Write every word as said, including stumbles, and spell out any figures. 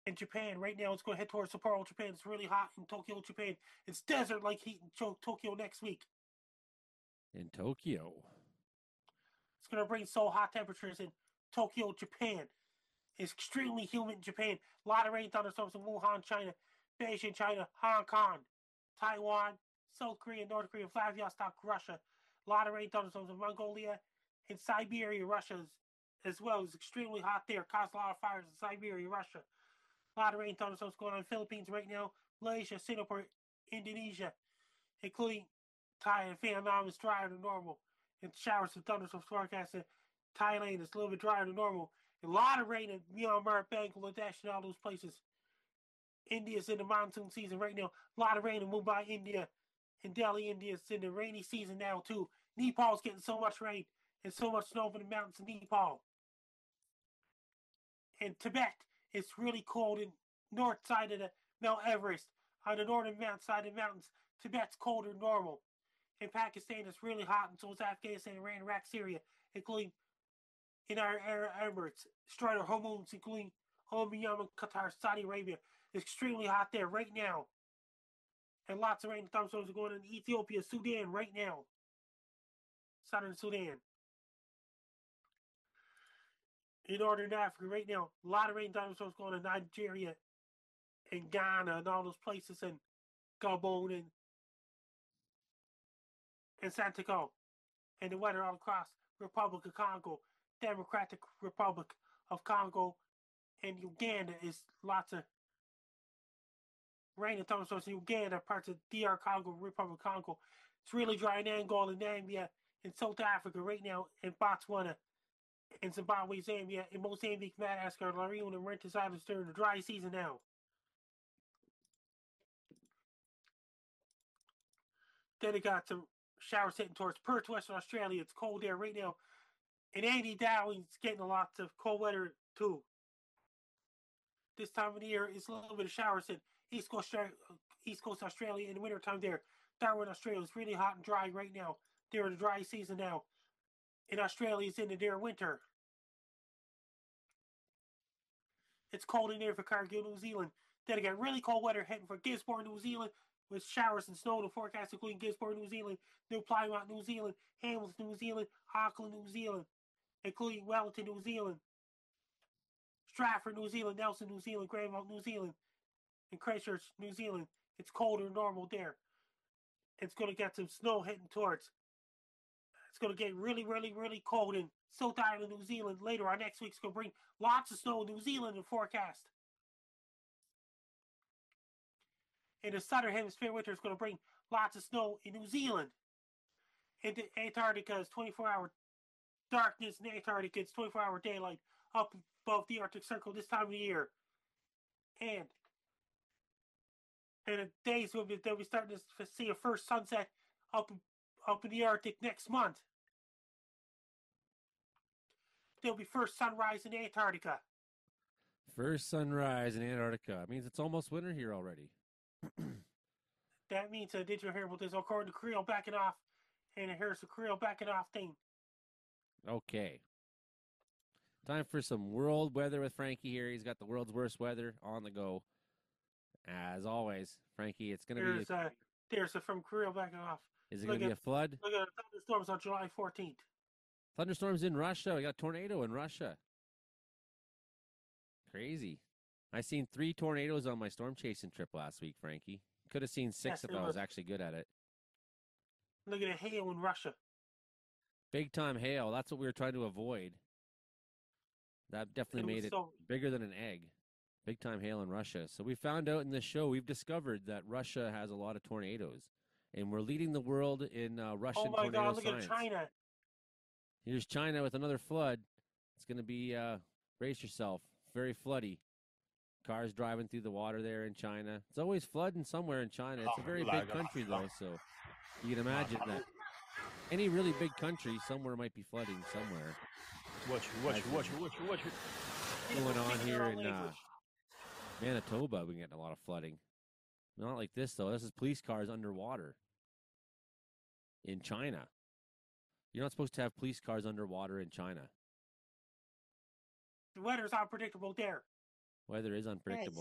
in Japan right now. It's going to head towards Sapporo, Japan. It's really hot in Tokyo, Japan. It's desert-like heat in Tokyo next week. In Tokyo. It's going to bring so hot temperatures in Tokyo, Japan. It's extremely humid in Japan. A lot of rain, thunderstorms in Wuhan, China, Beijing, China, Hong Kong, Taiwan, South Korea, North Korea, Vladivostok, Russia. A lot of rain, thunderstorms in Mongolia and Siberia, Russia as well. It's extremely hot there. Caused a lot of fires in Siberia, Russia. A lot of rain, thunderstorms going on in the Philippines right now. Malaysia, Singapore, Indonesia, including Thailand, Vietnam is drier than normal. And showers and thunderstorms forecasted. Thailand is a little bit drier than normal. A lot of rain in Myanmar, Bangladesh, and all those places. India's in the monsoon season right now. A lot of rain in Mumbai, India, and Delhi, India. It's in the rainy season now too. Nepal's getting so much rain and so much snow over the mountains in Nepal. In Tibet, it's really cold in north side of the Mount Everest. On the northern mount side of the mountains, Tibet's colder than normal. In Pakistan, it's really hot, and so is Afghanistan, Iran, Iraq, Syria, including in our Emirates, Strait of Hormuz, including Oman, Yemen, Qatar, Saudi Arabia. It's extremely hot there right now. And lots of rain and thunderstorms are going on in Ethiopia, Sudan right now. Southern Sudan. In Northern Africa right now, a lot of rain and thunderstorms going on in Nigeria and Ghana and all those places, and Gabon and, and Santiago. And the weather all across Republic of Congo, Democratic Republic of Congo, and Uganda is lots of rain and thunderstorms in Uganda, parts of D R Congo, Republic of Congo. It's really dry in Angola, Namibia, in South Africa right now, in Botswana, in Zimbabwe, Zambia, in Mozambique, Madagascar, La Reunion, and Mauritius Islands during the dry season now. Then it got some showers heading towards Perth, Western Australia. It's cold there right now. And Andy Dowling's getting a lot of cold weather too. This time of the year, it's a little bit of showers in East Coast, East Coast Australia in the wintertime there. Darwin, Australia is really hot and dry right now. They're in the dry season now. In Australia, it's in their winter. It's cold in there for Cargill, New Zealand. Then again, really cold weather heading for Gisborne, New Zealand, with showers and snow in the forecast, including Gisborne, New Zealand, New Plymouth, New Zealand, Hamilton, New Zealand, Auckland, New Zealand, including Wellington, New Zealand, Stratford, New Zealand, Nelson, New Zealand, Granville, New Zealand, and Christchurch, New Zealand. It's colder than normal there. It's going to get some snow heading towards. It's going to get really, really, really cold in South Island, New Zealand. Later on next week, it's going to bring lots of snow in New Zealand in the forecast. In the southern hemisphere, winter is going to bring lots of snow in New Zealand. In Antarctica, it's twenty-four hour darkness in Antarctica. It's twenty-four hour daylight up above the Arctic Circle this time of the year. And and the days will be, they'll be starting to see a first sunset up, up in the Arctic next month. There'll be first sunrise in Antarctica. First sunrise in Antarctica. It means it's almost winter here already. That means, uh, did you hear about this? According to Creel backing off, and here's the Creel backing off thing. Okay. Time for some world weather with Frankie here. He's got the world's worst weather on the go. As always, Frankie, it's going to be... A, uh, there's a from Creel backing off. Is it going to be a flood? Look at the thunderstorms on July fourteenth. Thunderstorms in Russia. We got a tornado in Russia. Crazy. I seen three tornadoes on my storm chasing trip last week, Frankie. Could have seen six yes, if I was actually good at it. Look at the hail in Russia. Big time hail. That's what we were trying to avoid. That definitely it made it so... bigger than an egg. Big time hail in Russia. So we found out in this show, we've discovered that Russia has a lot of tornadoes. And we're leading the world in uh, Russian tornado science. Oh my God, look science. at China. Here's China with another flood. It's going to be, uh, brace yourself, very floody. Cars driving through the water there in China. It's always flooding somewhere in China. It's a very big country, though, so you can imagine that any really big country, somewhere might be flooding somewhere. Watch it, watch it, watch it, watch it, watch it. Going on here in uh, Manitoba, we're getting a lot of flooding. Not like this, though. This is police cars underwater in China. You're not supposed to have police cars underwater in China. The weather's unpredictable there. Weather is unpredictable.